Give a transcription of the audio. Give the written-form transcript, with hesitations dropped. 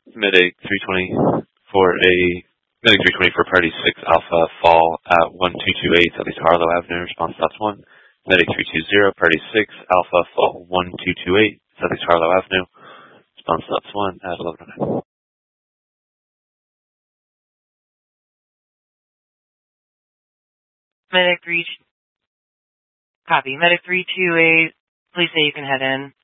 Medic 320 for Medic 320 for Party 6 Alpha Fall at 1228 Southeast Harlow Avenue. Response stops 1. Medic 320 Party 6 Alpha Fall 1228 Southeast Harlow Avenue. Response stops 1 at 1109. Medic 3, copy. Medic 328, please say you can head in.